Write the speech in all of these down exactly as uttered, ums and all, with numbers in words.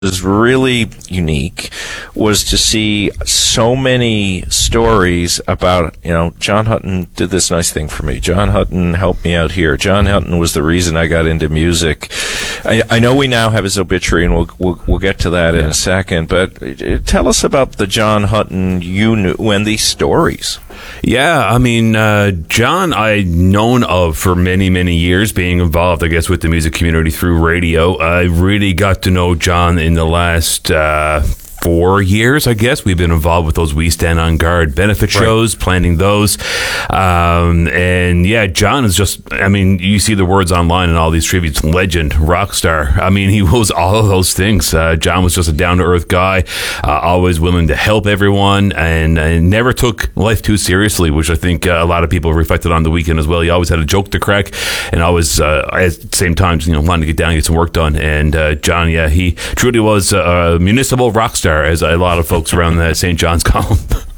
is really unique was to see so many stories about, you know, John Hutton did this nice thing for me. John Hutton helped me out here. John Hutton was the reason I got into music. I, I know we now have his obituary, and we'll we'll, we'll get to that in a second. But uh, tell us about the John Hutton you knew and these stories. Yeah, I mean, uh, John, I'd known of for many, many years, being involved, I guess, with the music community through radio. I really got to know John in the last uh, four years, I guess. We've been involved with those We Stand on Guard benefit shows, right. planning those. Um, and yeah, John is just, I mean, you see the words online and all these tributes, legend, rock star. I mean, he was all of those things. Uh, John was just a down-to-earth guy, uh, always willing to help everyone, and, and never took life too seriously, which I think uh, a lot of people reflected on the weekend as well. He always had a joke to crack, and always, uh, at the same time, you know, wanted to get down and get some work done. And uh, John, yeah, he truly was a municipal rock star, as a lot of folks around the Saint John's column.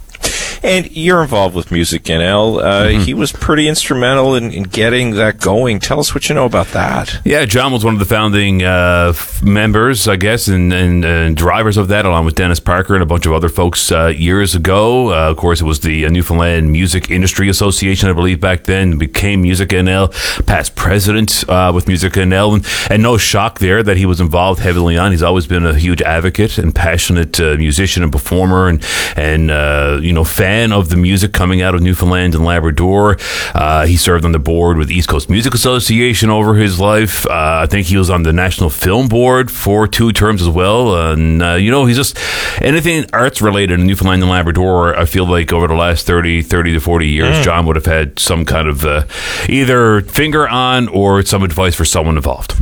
And you're involved with Music N L. Uh, mm-hmm. He was pretty instrumental in, in getting that going. Tell us what you know about that. Yeah, John was one of the founding uh, f- members, I guess, and, and, and drivers of that, along with Dennis Parker and a bunch of other folks uh, years ago. Uh, of course, it was the uh, Newfoundland Music Industry Association, I believe, back then. Became Music N L, past president uh, with Music N L. And, and no shock there that he was involved heavily on. He's always been a huge advocate and passionate uh, musician and performer and, and uh, you know, fan of the music coming out of Newfoundland and Labrador. Uh, he served on the board with East Coast Music Association over his life. Uh, I think he was on the National Film Board for two terms as well. And, uh, you know, he's just anything arts related in Newfoundland and Labrador. I feel like over the last thirty, thirty to forty years, mm. John would have had some kind of uh, either finger on or some advice for someone involved.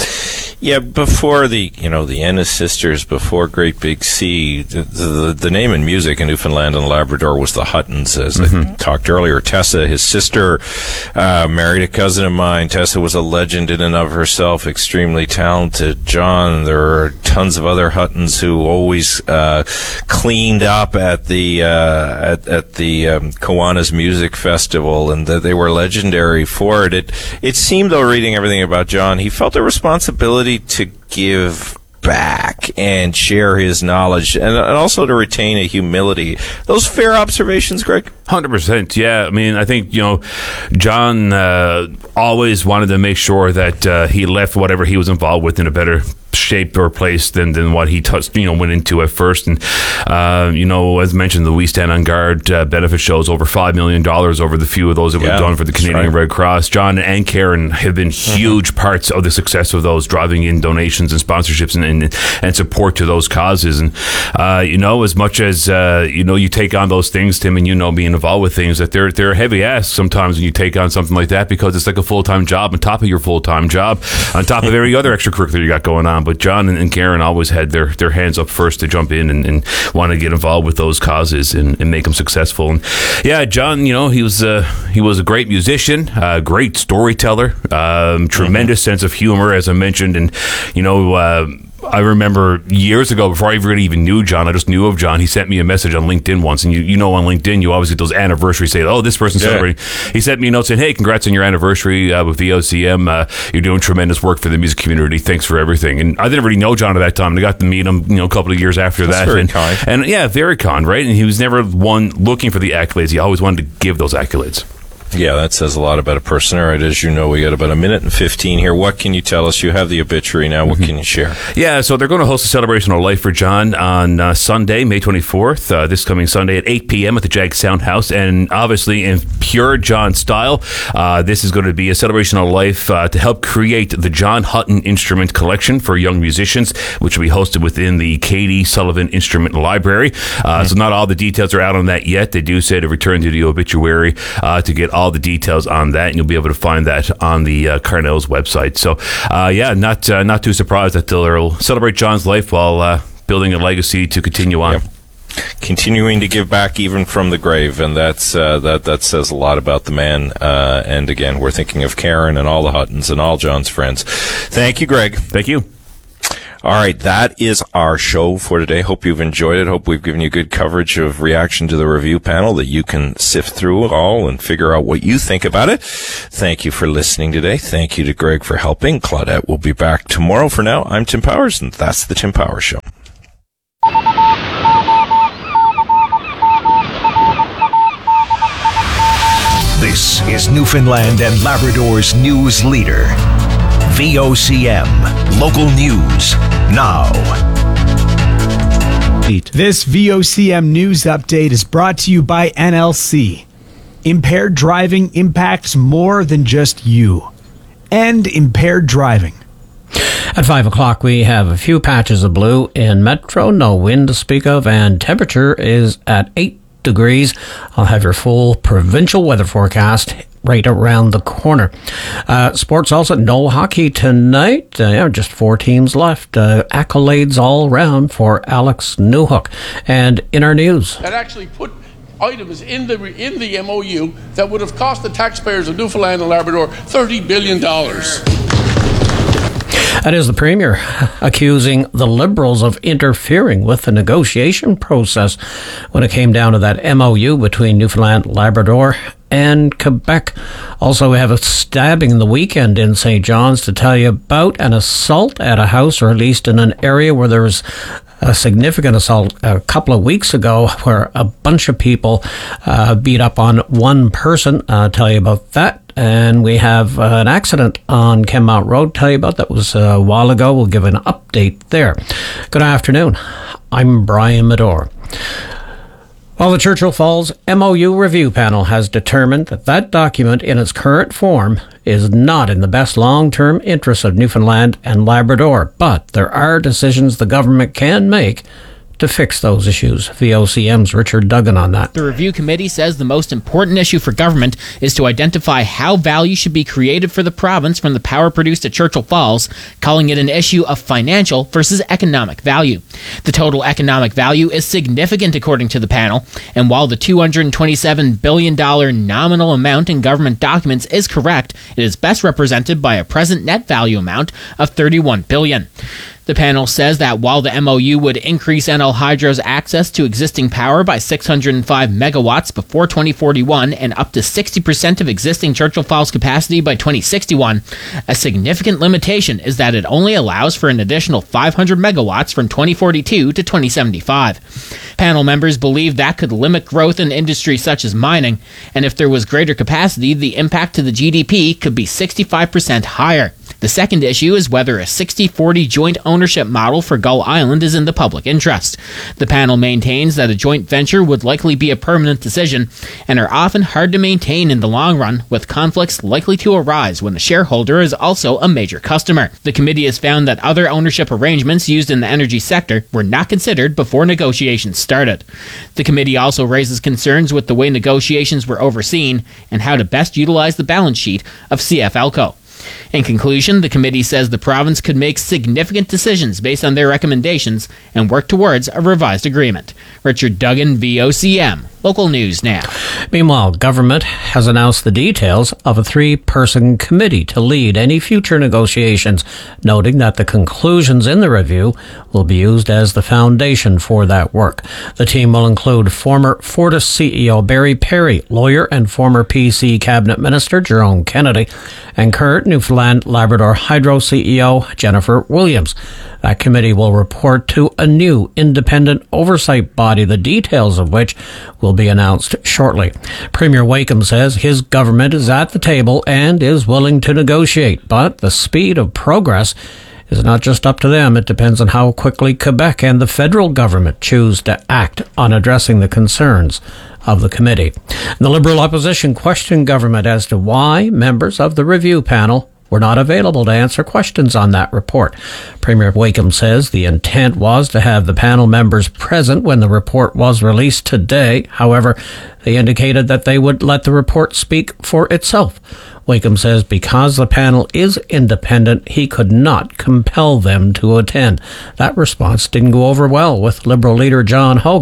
Yeah, before the, you know, the Ennis sisters, before Great Big Sea, the, the, the name in music in Newfoundland and Labrador was the Huttons, as mm-hmm. I talked earlier. Tessa, his sister, uh, married a cousin of mine. Tessa was a legend in and of herself, extremely talented. John, there are tons of other Huttons who always uh, cleaned up at the uh, at, at the um, Kiwanis Music Festival, and that they were legendary for it. It, it seemed, though, reading everything about John, he felt a responsibility to give back and share his knowledge, and, and also to retain a humility. Those fair observations, Greg? one hundred percent, yeah. I mean, I think, you know, John uh, always wanted to make sure that uh, he left whatever he was involved with in a better shape or place than, than what he touched, you know, went into at first. And, uh, you know, as mentioned, the We Stand on Guard uh, benefit shows, over five million dollars over the few of those that yeah, we've done for the Canadian right. Red Cross. John and Karen have been huge mm-hmm. parts of the success of those, driving in donations and sponsorships and, and, and support to those causes. And, uh, you know, as much as, uh, you know, you take on those things, Tim, and you know, being involved with things, that they're, they're heavy ass sometimes when you take on something like that, because it's like a full-time job on top of your full-time job, on top of every other extracurricular you got going on. But John and, and Karen always had their, their hands up first to jump in and, and want to get involved with those causes and, and make them successful. And yeah, John, you know, he was uh, he was a great musician, uh, great storyteller, um, tremendous mm-hmm. sense of humor, as I mentioned, and you know. Uh, I remember years ago, before I really even knew John, I just knew of John. He sent me a message on LinkedIn once, and you, you know, on LinkedIn, you always get those anniversaries saying, "Oh, this person's yeah. celebrating." He sent me a note saying, "Hey, congrats on your anniversary uh, with V O C M. Uh, you're doing tremendous work for the music community. Thanks for everything." And I didn't really know John at that time. And I got to meet him, you know, a couple of years after That's that. Very and, kind. and yeah, very kind, right? And he was never one looking for the accolades. He always wanted to give those accolades. Yeah, that says a lot about a person. All right, as you know, we got about a minute and fifteen here. What can you tell us? You have the obituary now. What mm-hmm. can you share? Yeah, so they're going to host a celebration of life for John on uh, Sunday, May twenty-fourth, uh, this coming Sunday at eight p.m. at the Jag Sound House. And obviously, in pure John style, uh, this is going to be a celebration of life uh, to help create the John Hutton Instrument Collection for young musicians, which will be hosted within the Katie Sullivan Instrument Library. Uh, mm-hmm. So not all the details are out on that yet. They do say to return to the obituary uh, to get all all the details on that, and you'll be able to find that on the uh, Carnell's website. So, uh, yeah, not uh, not too surprised that they'll celebrate John's life while uh, building a legacy to continue on. Yep. Continuing to give back even from the grave, and that's uh, that that says a lot about the man. Uh, and again, we're thinking of Karen and all the Huttons and all John's friends. Thank you, Greg. Thank you. All right, that is our show for today. Hope you've enjoyed it. Hope we've given you good coverage of reaction to the review panel that you can sift through it all and figure out what you think about it. Thank you for listening today. Thank you to Greg for helping. Claudette will be back tomorrow. For now, I'm Tim Powers, and that's the Tim Powers Show. This is Newfoundland and Labrador's news leader. V O C M. Local news now. This V O C M news update is brought to you by N L C. Impaired driving impacts more than just you. End impaired driving. At five o'clock, we have a few patches of blue in Metro, no wind to speak of, and temperature is at eight degrees. I'll have your full provincial weather forecast right around the corner. Uh, sports also, no hockey tonight. Uh, yeah, just four teams left. Uh, accolades all round for Alex Newhook. And in our news, that actually put items in the in the M O U that would have cost the taxpayers of Newfoundland and Labrador thirty billion dollars. That is the Premier accusing the Liberals of interfering with the negotiation process when it came down to that M O U between Newfoundland, Labrador and Quebec. Also, we have a stabbing in the weekend in Saint John's to tell you about, an assault at a house, or at least in an area where there was a significant assault a couple of weeks ago where a bunch of people uh, beat up on one person. I'll tell you about that. And we have uh, an accident on Kenmount Road. Tell you about that. Was a while ago. We'll give an update there. Good afternoon. I'm Brian Medore. Well, the Churchill Falls M O U review panel has determined that that document in its current form is not in the best long-term interests of Newfoundland and Labrador, but there are decisions the government can make to fix those issues. V O C M's Richard Duggan on that. The review committee says the most important issue for government is to identify how value should be created for the province from the power produced at Churchill Falls, calling it an issue of financial versus economic value. The total economic value is significant according to the panel, and while the two hundred twenty-seven billion dollars nominal amount in government documents is correct, it is best represented by a present net value amount of thirty-one billion dollars. The panel says that while the M O U would increase N L Hydro's access to existing power by six hundred five megawatts before twenty forty-one and up to sixty percent of existing Churchill Falls capacity by twenty sixty-one, a significant limitation is that it only allows for an additional five hundred megawatts from twenty forty-two to twenty seventy-five. Panel members believe that could limit growth in industries such as mining, and if there was greater capacity, the impact to the G D P could be sixty-five percent higher. The second issue is whether a sixty forty joint ownership model for Gull Island is in the public interest. The panel maintains that a joint venture would likely be a permanent decision and are often hard to maintain in the long run, with conflicts likely to arise when the shareholder is also a major customer. The committee has found that other ownership arrangements used in the energy sector were not considered before negotiations started. The committee also raises concerns with the way negotiations were overseen and how to best utilize the balance sheet of C F Elco. In conclusion, the committee says the province could make significant decisions based on their recommendations and work towards a revised agreement. Richard Duggan, V O C M. Local News Now. Meanwhile, government has announced the details of a three-person committee to lead any future negotiations, noting that the conclusions in the review will be used as the foundation for that work. The team will include former Fortis C E O Barry Perry, lawyer and former P C Cabinet Minister Jerome Kennedy, and current Newfoundland Labrador Hydro C E O Jennifer Williams. That committee will report to a new independent oversight body, the details of which will be announced shortly. Premier Wakeham says his government is at the table and is willing to negotiate, but the speed of progress is not just up to them. It depends on how quickly Quebec and the federal government choose to act on addressing the concerns of the committee. The Liberal opposition questioned government as to why members of the review panel were not available to answer questions on that report. Premier Wakeham says the intent was to have the panel members present when the report was released today. However, they indicated that they would let the report speak for itself. Wakeham says because the panel is independent, he could not compel them to attend. That response didn't go over well with Liberal leader John Hogan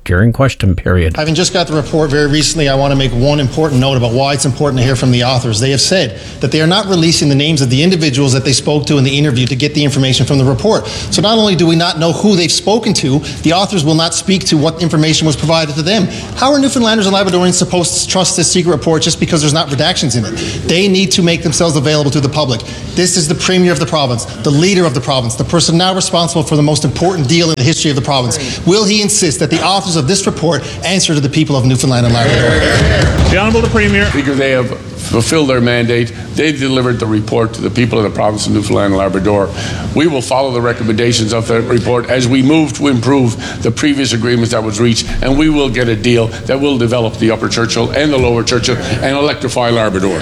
during question period. Having just got the report very recently, I want to make one important note about why it's important to hear from the authors. They have said that they are not releasing the names of the individuals that they spoke to in the interview to get the information from the report. So not only do we not know who they've spoken to, the authors will not speak to what information was provided to them. How are Newfoundlanders and Labradorians supposed to trust this secret report just because there's not redactions in it? They need to make themselves available to the public. This is the Premier of the province, the leader of the province, the person now responsible for the most important deal in the history of the province. Will he insist that the authors of this report answer to the people of Newfoundland and Labrador? The Honourable the Premier. Because they have fulfilled their mandate. They delivered the report to the people of the province of Newfoundland and Labrador. We will follow the recommendations of that report as we move to improve the previous agreements that was reached, and we will get a deal that will develop the Upper Churchill and the Lower Churchill and electrify Labrador.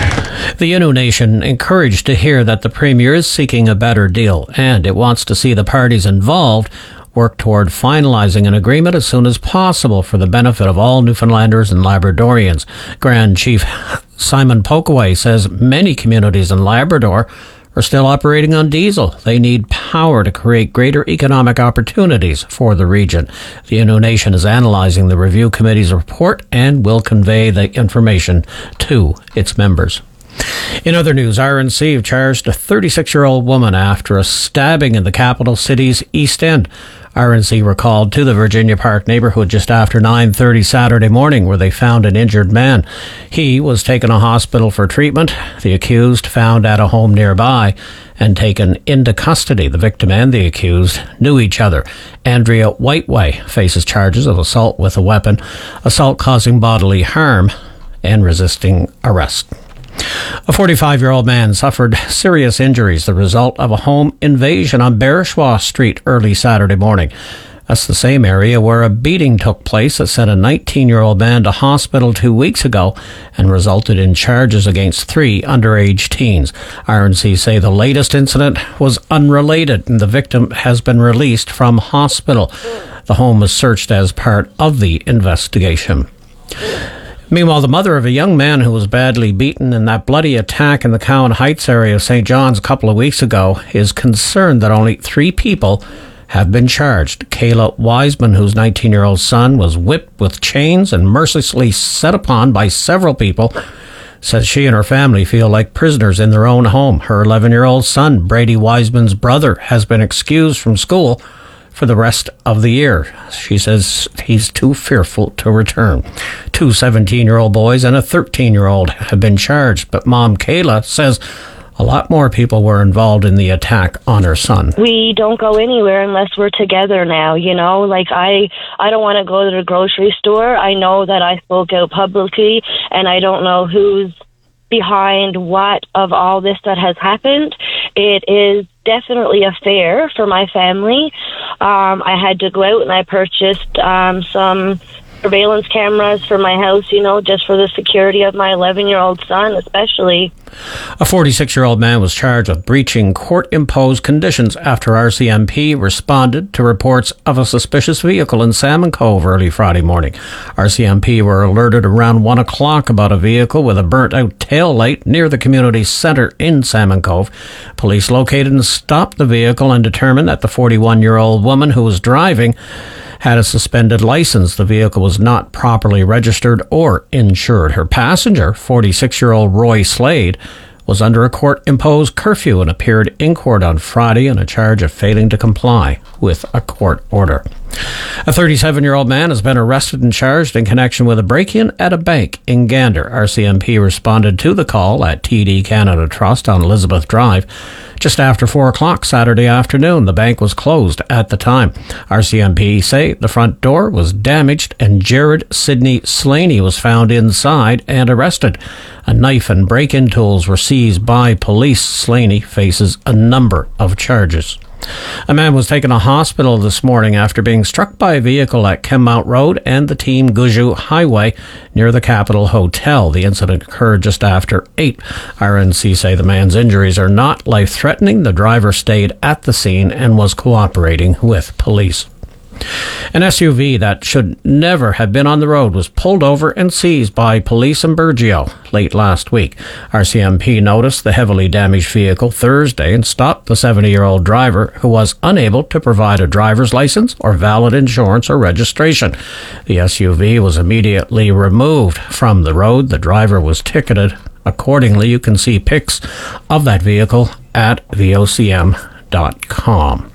The Innu Nation encouraged to hear that the Premier is seeking a better deal, and it wants to see the parties involved work toward finalizing an agreement as soon as possible for the benefit of all Newfoundlanders and Labradorians. Grand Chief Simon Pokaway says many communities in Labrador are still operating on diesel. They need power to create greater economic opportunities for the region. The Innu Nation is analysing the review committee's report and will convey the information to its members. In other news, R N C have charged a thirty-six-year-old woman after a stabbing in the capital city's East End. R N C were called to the Virginia Park neighbourhood just after nine thirty Saturday morning, where they found an injured man. He was taken to hospital for treatment. The accused found at a home nearby and taken into custody. The victim and the accused knew each other. Andrea Whiteway faces charges of assault with a weapon, assault causing bodily harm, and resisting arrest. A forty-five-year-old man suffered serious injuries, the result of a home invasion on Bereshaw Street early Saturday morning. That's the same area where a beating took place that sent a nineteen-year-old man to hospital two weeks ago and resulted in charges against three underage teens. R N C say the latest incident was unrelated and the victim has been released from hospital. The home was searched as part of the investigation. Meanwhile, the mother of a young man who was badly beaten in that bloody attack in the Cowan Heights area of Saint John's a couple of weeks ago is concerned that only three people have been charged. Kayla Wiseman, whose nineteen-year-old son was whipped with chains and mercilessly set upon by several people, says she and her family feel like prisoners in their own home. Her eleven-year-old son, Brady Wiseman's brother, has been excused from school for the rest of the year. She says he's too fearful to return. Two seventeen-year-old boys and a thirteen-year-old have been charged, but Mom Kayla says a lot more people were involved in the attack on her son. We don't go anywhere unless we're together now, you know? Like, I, I don't want to go to the grocery store. I know that I spoke out publicly, and I don't know who's behind what of all this that has happened. It is definitely a fair for my family. Um, I had to go out and I purchased um, some surveillance cameras for my house, you know, just for the security of my eleven-year-old son, especially. A forty-six-year-old man was charged with breaching court-imposed conditions after R C M P responded to reports of a suspicious vehicle in Salmon Cove early Friday morning. R C M P were alerted around one o'clock about a vehicle with a burnt-out tail light near the community centre in Salmon Cove. Police located and stopped the vehicle and determined that the forty-one-year-old woman who was driving had a suspended license. The vehicle was not properly registered or insured. Her passenger, forty-six-year-old Roy Slade, was under a court-imposed curfew and appeared in court on Friday on a charge of failing to comply with a court order. A thirty-seven-year-old man has been arrested and charged in connection with a break-in at a bank in Gander. R C M P responded to the call at T D Canada Trust on Elizabeth Drive. Just after four o'clock Saturday afternoon, the bank was closed at the time. R C M P say the front door was damaged and Jared Sidney Slaney was found inside and arrested. A knife and break-in tools were seized by police. Slaney faces a number of charges. A man was taken to hospital this morning after being struck by a vehicle at Kenmount Road and the Team Guju Highway near the Capitol Hotel. The incident occurred just after eight. R N C say the man's injuries are not life-threatening. The driver stayed at the scene and was cooperating with police. An S U V that should never have been on the road was pulled over and seized by police in Burgeo late last week. R C M P noticed the heavily damaged vehicle Thursday and stopped the seventy-year-old driver who was unable to provide a driver's license or valid insurance or registration. The S U V was immediately removed from the road. The driver was ticketed. Accordingly, you can see pics of that vehicle at V O C M dot com.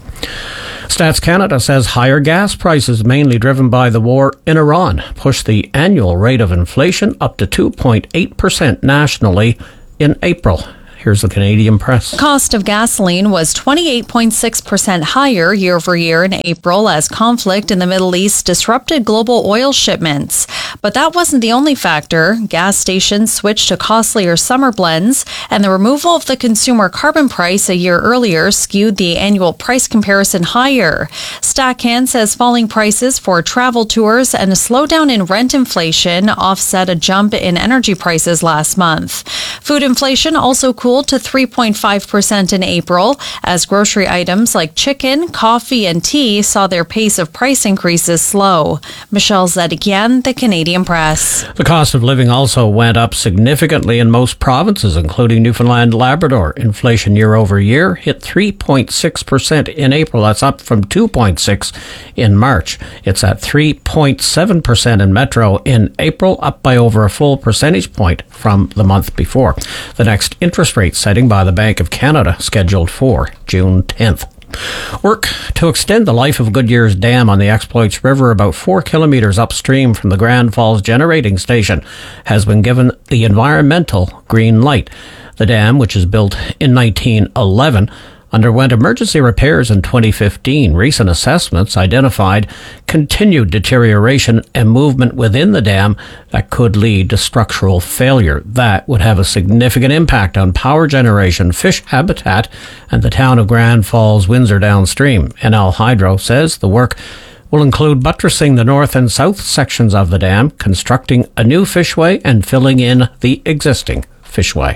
Stats Canada says higher gas prices, mainly driven by the war in Iran, pushed the annual rate of inflation up to two point eight percent nationally in April. Here's the Canadian Press. Cost of gasoline was twenty-eight point six percent higher year over year in April as conflict in the Middle East disrupted global oil shipments. But that wasn't the only factor. Gas stations switched to costlier summer blends, and the removal of the consumer carbon price a year earlier skewed the annual price comparison higher. StatCan says falling prices for travel tours and a slowdown in rent inflation offset a jump in energy prices last month. Food inflation also cooled to three point five percent in April, as grocery items like chicken, coffee, and tea saw their pace of price increases slow. Michelle Zedekian, The Canadian Press. The cost of living also went up significantly in most provinces, including Newfoundland and Labrador. Inflation year over year hit three point six percent in April. That's up from two point six in March. It's at three point seven percent in Metro in April, up by over a full percentage point from the month before. The next interest rate setting by the Bank of Canada scheduled for June tenth. Work to extend the life of Goodyear's Dam on the Exploits River about four kilometres upstream from the Grand Falls Generating Station has been given the environmental green light. The dam, which is built in nineteen eleven, underwent emergency repairs in twenty fifteen. Recent assessments identified continued deterioration and movement within the dam that could lead to structural failure. That would have a significant impact on power generation, fish habitat, and the town of Grand Falls, Windsor downstream. N L Hydro says the work will include buttressing the north and south sections of the dam, constructing a new fishway, and filling in the existing fishway.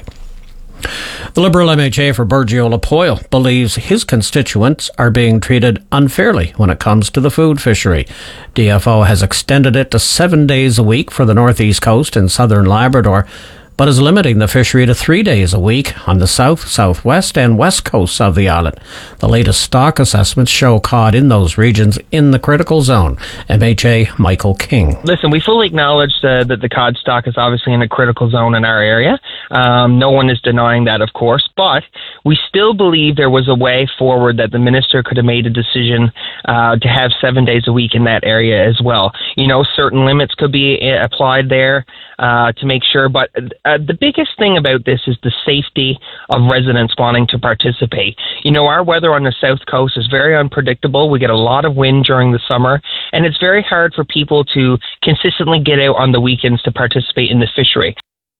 The Liberal M H A for Burgeo-Lapoille believes his constituents are being treated unfairly when it comes to the food fishery. D F O has extended it to seven days a week for the northeast coast and southern Labrador, but is limiting the fishery to three days a week on the south, southwest and west coasts of the island. The latest stock assessments show cod in those regions in the critical zone. M H A Michael King. Listen, we fully acknowledge uh, that the cod stock is obviously in a critical zone in our area. Um, no one is denying that, of course, but we still believe there was a way forward that the minister could have made a decision uh, to have seven days a week in that area as well. You know, certain limits could be uh, applied there uh, to make sure, but Uh, the biggest thing about this is the safety of residents wanting to participate. You know, our weather on the south coast is very unpredictable. We get a lot of wind during the summer, and it's very hard for people to consistently get out on the weekends to participate in the fishery.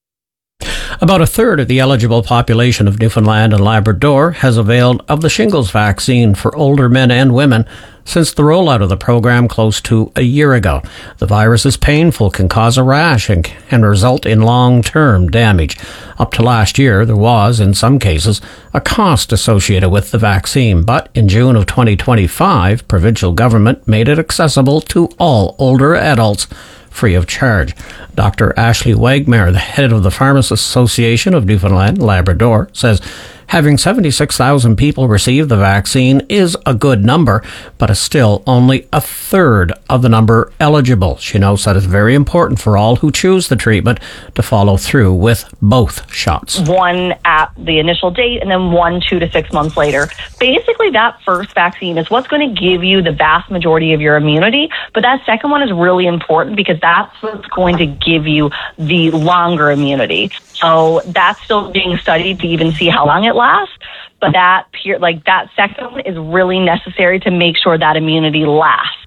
About a third of the eligible population of Newfoundland and Labrador has availed of the shingles vaccine for older men and women since the rollout of the program close to a year ago. The virus is painful, can cause a rash, and can result in long-term damage. Up to last year, there was, in some cases, a cost associated with the vaccine, but in June of twenty twenty-five, provincial government made it accessible to all older adults free of charge. Doctor Ashley Wagmare, the head of the Pharmacists Association of Newfoundland and Labrador, says having seventy-six thousand people receive the vaccine is a good number, but is still only a third of the number eligible. She notes that it's very important for all who choose the treatment to follow through with both shots. One at the initial date and then one two to six months later. Basically, that first vaccine is what's going to give you the vast majority of your immunity, but that second one is really important because that's what's going to give you the longer immunity. So that's still being studied to even see how long it lasts. But that peer, like that second one is really necessary to make sure that immunity lasts.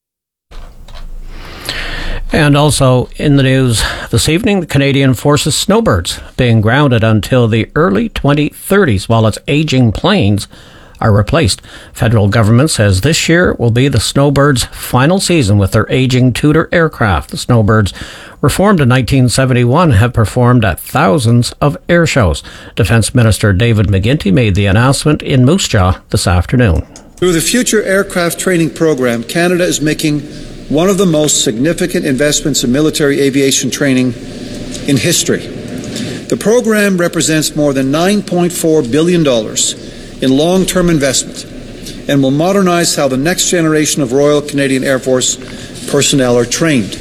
And also in the news this evening, the Canadian Forces snowbirds being grounded until the early twenty thirties while its aging planes are replaced. Federal government says this year will be the snowbirds' final season with their aging Tudor aircraft. The snowbirds were formed in nineteen seventy-one, have performed at thousands of air shows. Defence Minister David McGuinty made the announcement in Moose Jaw this afternoon. Through the Future Aircraft Training Program, Canada is making one of the most significant investments in military aviation training in history. The program represents more than nine point four billion dollars in long-term investment and will modernize how the next generation of Royal Canadian Air Force personnel are trained.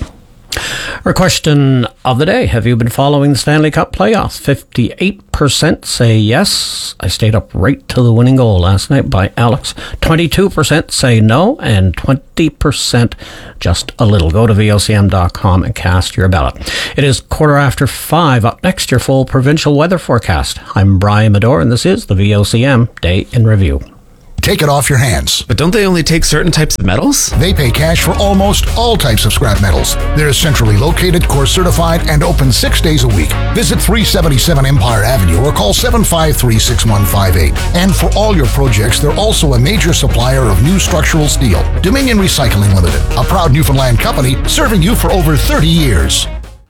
Our question of the day: have you been following the Stanley Cup playoffs? fifty-eight percent say yes. I stayed up right till the winning goal last night by Alex. twenty-two percent say no, and twenty percent just a little. Go to V O C M dot com and cast your ballot. It is quarter after five. Up next, your full provincial weather forecast. I'm Brian Medore, and this is the V O C M Day in Review. Take it off your hands. But don't they only take certain types of metals? They pay cash for almost all types of scrap metals. They're centrally located, course certified, and open six days a week. Visit three seventy-seven Empire Avenue or call seven five three, six one five eight. And for all your projects, they're also a major supplier of new structural steel. Dominion Recycling Limited, a proud Newfoundland company serving you for over thirty years.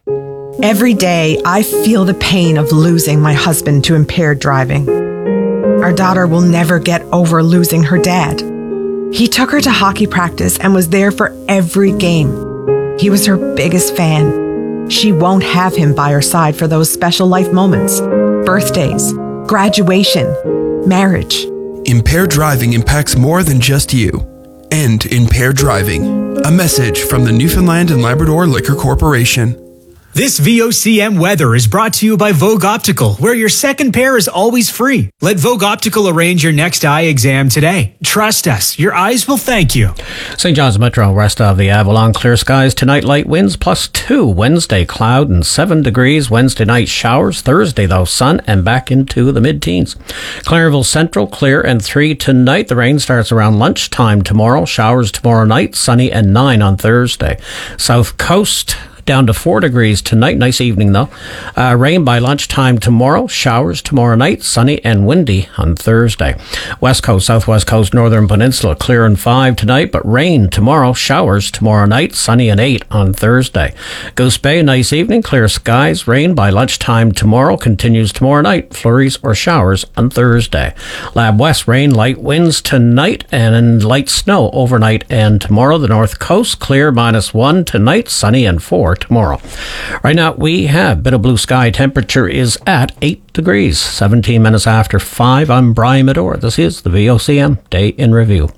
Every day, I feel the pain of losing my husband to impaired driving. Our daughter will never get over losing her dad. He took her to hockey practice and was there for every game. He was her biggest fan. She won't have him by her side for those special life moments: birthdays, graduation, marriage. Impaired driving impacts more than just you. End impaired driving. A message from the Newfoundland and Labrador Liquor Corporation. This V O C M weather is brought to you by Vogue Optical, where your second pair is always free. Let Vogue Optical arrange your next eye exam today. Trust us, your eyes will thank you. Saint John's Metro, rest of the Avalon, clear skies tonight, light winds plus two. Wednesday, cloud and seven degrees. Wednesday night, showers. Thursday, though, sun and back into the mid-teens. Clarenville Central, clear and three tonight. The rain starts around lunchtime tomorrow. Showers tomorrow night, sunny and nine on Thursday. South Coast, down to four degrees tonight. Nice evening, though. Uh, rain by lunchtime tomorrow. Showers tomorrow night. Sunny and windy on Thursday. West Coast, Southwest Coast, Northern Peninsula, clear and five tonight, but rain tomorrow. Showers tomorrow night. Sunny and eight on Thursday. Goose Bay, nice evening. Clear skies. Rain by lunchtime tomorrow. Continues tomorrow night. Flurries or showers on Thursday. Lab West, rain, light winds tonight, and light snow overnight and tomorrow. The North Coast, clear, minus one tonight. Sunny and four tomorrow. Right now we have a bit of blue sky. Temperature is at eight degrees. seventeen minutes after five. I'm Brian Medore. This is the V O C M Day in Review.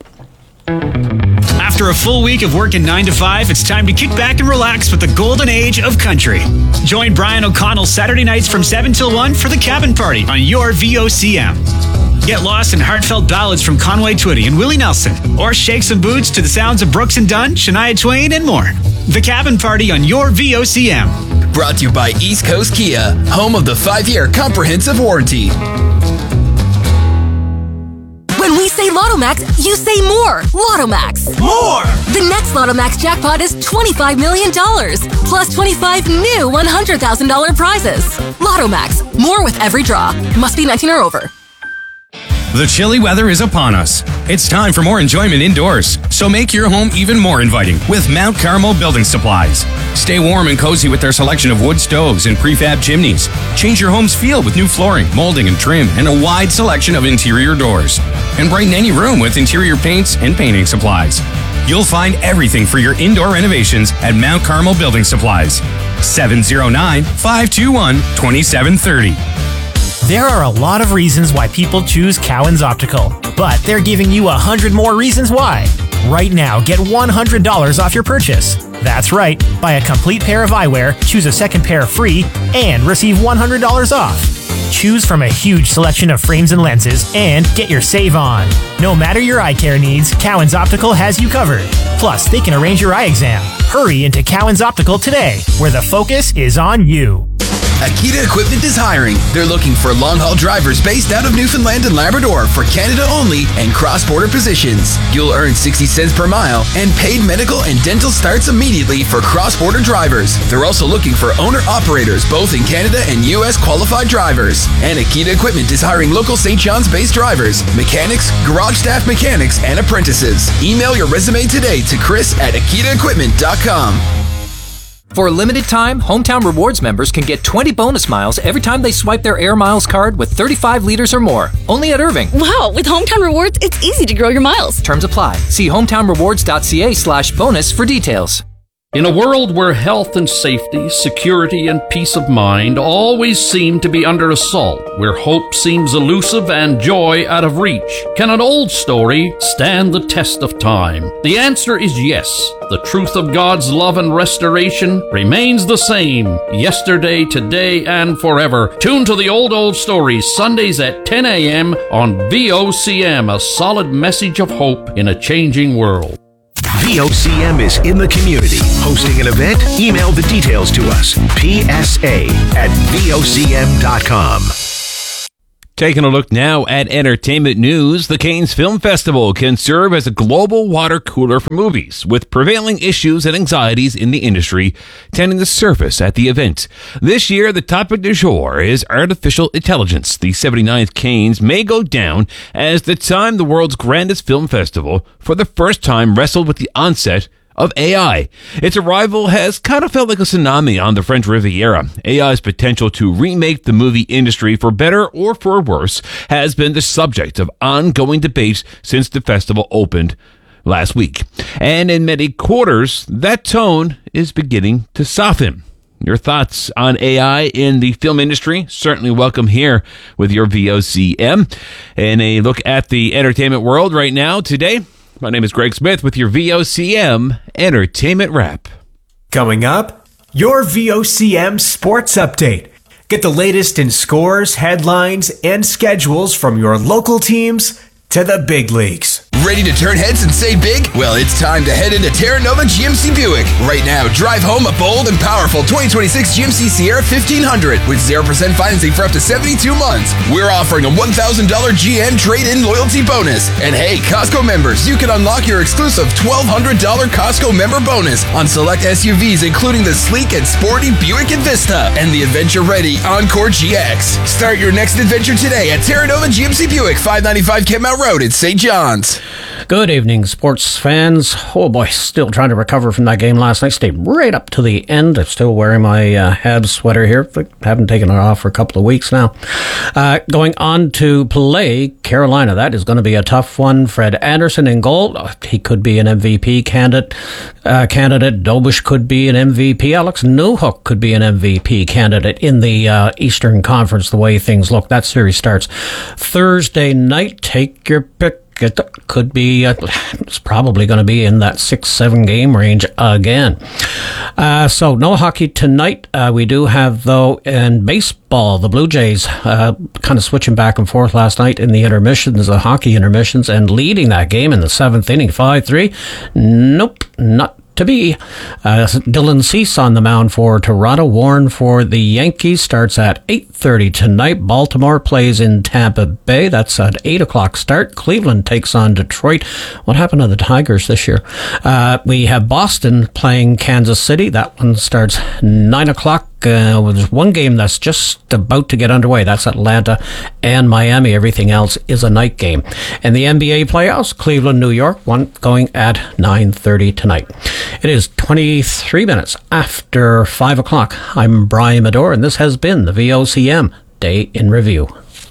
After a full week of working nine to five, it's time to kick back and relax with the golden age of country. Join Brian O'Connell Saturday nights from seven till one for the Cabin Party on your V O C M. Get lost in heartfelt ballads from Conway Twitty and Willie Nelson, or shake some boots to the sounds of Brooks and Dunn, Shania Twain, and more. The Cabin Party on your V O C M. Brought to you by East Coast Kia, home of the five-year comprehensive warranty. When we say Lottomax, you say more. Lottomax. More! The next Lottomax jackpot is twenty-five million dollars, plus twenty-five new one hundred thousand dollars prizes. Lottomax. More with every draw. Must be nineteen or over. The chilly weather is upon us. It's time for more enjoyment indoors, so make your home even more inviting with Mount Carmel Building Supplies. Stay warm and cozy with their selection of wood stoves and prefab chimneys. Change your home's feel with new flooring, molding and trim, and a wide selection of interior doors. And brighten any room with interior paints and painting supplies. You'll find everything for your indoor renovations at Mount Carmel Building Supplies. seven oh nine, five two one, two seven three oh. There are a lot of reasons why people choose Cowan's Optical, but they're giving you a hundred more reasons why. Right now, get one hundred dollars off your purchase. That's right, buy a complete pair of eyewear, choose a second pair free, and receive one hundred dollars off. Choose from a huge selection of frames and lenses, and get your save on. No matter your eye care needs, Cowan's Optical has you covered. Plus, they can arrange your eye exam. Hurry into Cowan's Optical today, where the focus is on you. Akita Equipment is hiring. They're looking for long-haul drivers based out of Newfoundland and Labrador for Canada only and cross-border positions. You'll earn sixty cents per mile, and paid medical and dental starts immediately for cross-border drivers. They're also looking for owner-operators both in Canada and U S qualified drivers. And Akita Equipment is hiring local Saint John's-based drivers, mechanics, garage staff mechanics, and apprentices. Email your resume today to Chris at akita equipment dot com. For a limited time, Hometown Rewards members can get twenty bonus miles every time they swipe their Air Miles card with thirty-five liters or more. Only at Irving. Wow, with Hometown Rewards, it's easy to grow your miles. Terms apply. See hometownrewards.ca slash bonus for details. In a world where health and safety, security and peace of mind always seem to be under assault, where hope seems elusive and joy out of reach, can an old story stand the test of time? The answer is yes. The truth of God's love and restoration remains the same, yesterday, today, and forever. Tune to the Old Old Stories, Sundays at ten a.m. on V O C M, a solid message of hope in a changing world. V O C M is in the community. Hosting an event? Email the details to us. P S A at V O C M dot com. Taking a look now at entertainment news, the Cannes Film Festival can serve as a global water cooler for movies, with prevailing issues and anxieties in the industry tending to surface at the event. This year, the topic du jour is artificial intelligence. The seventy-ninth Cannes may go down as the time the world's grandest film festival for the first time wrestled with the onset of A I. Its arrival has kind of felt like a tsunami on the French Riviera. A I's potential to remake the movie industry for better or for worse has been the subject of ongoing debate since the festival opened last week. And in many quarters, that tone is beginning to soften. Your thoughts on A I in the film industry? Certainly welcome here with your V O C M. And a look at the entertainment world right now today. My name is Greg Smith with your V O C M Entertainment Wrap. Coming up, your V O C M Sports Update. Get the latest in scores, headlines, and schedules from your local teams to the big leagues. Ready to turn heads and say big? Well, it's time to head into Terra Nova G M C Buick. Right now, drive home a bold and powerful twenty twenty-six G M C Sierra fifteen hundred with zero percent financing for up to seventy-two months. We're offering a one thousand dollars G M trade-in loyalty bonus. And hey, Costco members, you can unlock your exclusive twelve hundred dollars Costco member bonus on select S U Vs, including the sleek and sporty Buick Envista and the adventure-ready Encore G X. Start your next adventure today at Terra Nova G M C Buick, five ninety-five Kentmount Road in Saint John's. Good evening, sports fans. Oh boy, still trying to recover from that game last night. Stayed right up to the end. I'm still wearing my uh, Habs sweater here. Haven't taken it off for a couple of weeks now. Uh, going on to play Carolina. That is going to be a tough one. Fred Anderson in goal. He could be an M V P candidate. Uh, candidate. Dobush could be an M V P. Alex Newhook could be an M V P candidate in the uh, Eastern Conference, the way things look. That series starts Thursday night. Take your pick. It could be, uh, it's probably going to be in that six, seven game range again. Uh, so no hockey tonight. Uh, we do have, though, in baseball, the Blue Jays uh, kind of switching back and forth last night in the intermissions, the hockey intermissions, and leading that game in the seventh inning, five three. Nope, not to be. Uh, Dylan Cease on the mound for Toronto. Warren for the Yankees starts at eight thirty tonight. Baltimore plays in Tampa Bay. That's at eight o'clock start. Cleveland takes on Detroit. What happened to the Tigers this year? Uh, we have Boston playing Kansas City. That one starts nine o'clock. Uh, well, there's one game that's just about to get underway. That's Atlanta and Miami. Everything else is a night game. And the N B A playoffs, Cleveland, New York, one going at nine thirty tonight. It is twenty-three minutes after five o'clock. I'm Brian Medore, and this has been the V O C M Day in Review.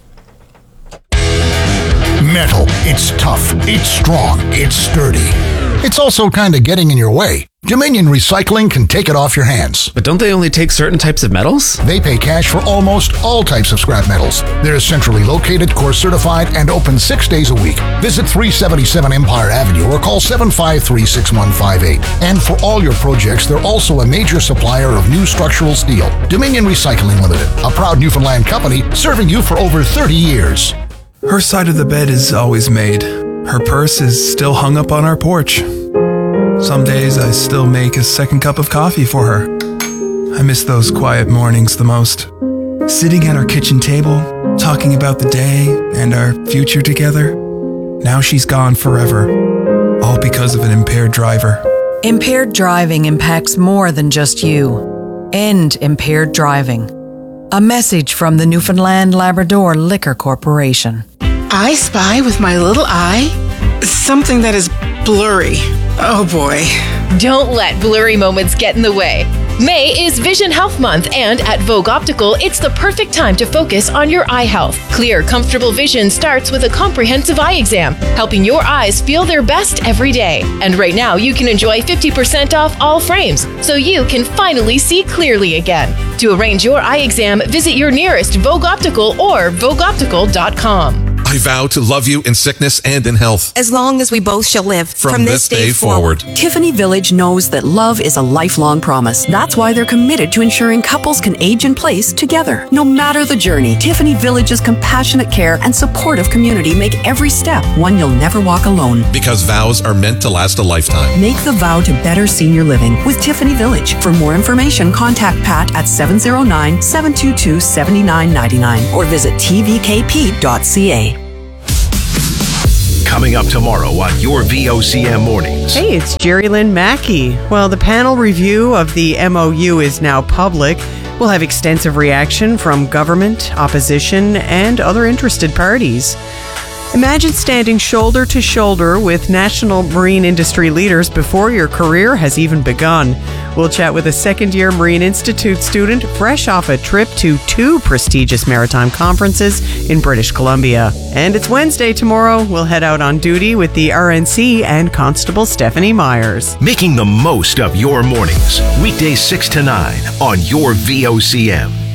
Metal. It's tough. It's strong. It's sturdy. It's also kind of getting in your way. Dominion Recycling can take it off your hands. But don't they only take certain types of metals? They pay cash for almost all types of scrap metals. They're centrally located, course certified, and open six days a week. Visit three seventy-seven Empire Avenue or call seven five three, six one five eight. And for all your projects, they're also a major supplier of new structural steel. Dominion Recycling Limited, a proud Newfoundland company serving you for over thirty years. Her side of the bed is always made. Her purse is still hung up on our porch. Some days I still make a second cup of coffee for her. I miss those quiet mornings the most. Sitting at our kitchen table, talking about the day and our future together. Now she's gone forever, all because of an impaired driver. Impaired driving impacts more than just you. End impaired driving. A message from the Newfoundland Labrador Liquor Corporation. I spy with my little eye something that is blurry. Oh boy. Don't let blurry moments get in the way. May is Vision Health Month, and at Vogue Optical, it's the perfect time to focus on your eye health. Clear, comfortable vision starts with a comprehensive eye exam, helping your eyes feel their best every day. And right now, you can enjoy fifty percent off all frames, so you can finally see clearly again. To arrange your eye exam, visit your nearest Vogue Optical or vogue optical dot com. I vow to love you in sickness and in health. As long as we both shall live. From, From this, this day, day forward. forward. Tiffany Village knows that love is a lifelong promise. That's why they're committed to ensuring couples can age in place together. No matter the journey, Tiffany Village's compassionate care and supportive community make every step one you'll never walk alone. Because vows are meant to last a lifetime. Make the vow to better senior living with Tiffany Village. For more information, contact Pat at seven oh nine, seven two two, seven nine nine nine or visit t v k p dot c a. Coming up tomorrow on your V O C M Mornings. Hey, it's Jerry Lynn Mackey. Well, the panel review of the M O U is now public. We'll have extensive reaction from government, opposition, and other interested parties. Imagine standing shoulder to shoulder with national marine industry leaders before your career has even begun. We'll chat with a second-year Marine Institute student fresh off a trip to two prestigious maritime conferences in British Columbia. And it's Wednesday tomorrow. We'll head out on duty with the R N C and Constable Stephanie Myers. Making the most of your mornings. Weekdays six to nine on your V O C M.